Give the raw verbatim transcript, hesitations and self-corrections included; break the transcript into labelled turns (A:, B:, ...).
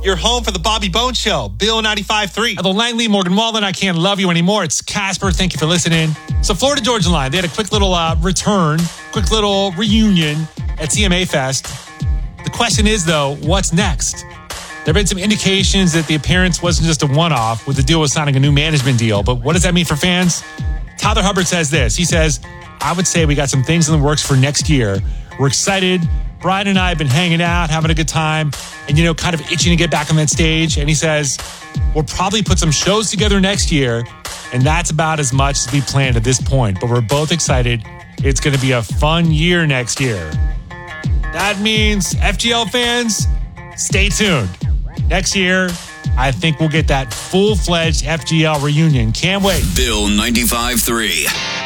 A: You're home for the Bobby Bones Show. Bill ninety-five point three. Hello, Langley, Morgan Wallen. I can't love you anymore. It's Casper. Thank you for listening. So Florida Georgia Line, they had a quick little uh, return, quick little reunion at C M A Fest. The question is, though, what's next? There have been some indications that the appearance wasn't just a one-off with the deal with signing a new management deal. But what does that mean for fans? Tyler Hubbard says this. He says, I would say we got some things in the works for next year. We're excited. Brian and I have been hanging out, having a good time, and, you know, kind of itching to get back on that stage. And he says, we'll probably put some shows together next year, and that's about as much as we planned at this point. But we're both excited. It's going to be a fun year next year. That means, F G L fans, stay tuned. Next year, I think we'll get that full-fledged F G L reunion. Can't wait.
B: Bill ninety-five point three.